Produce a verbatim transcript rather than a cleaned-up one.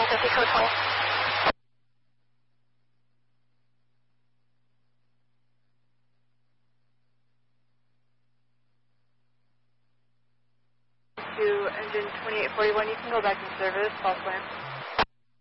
Sophie code twenty. To engine twenty-eight forty-one, you can go back in service, false climb.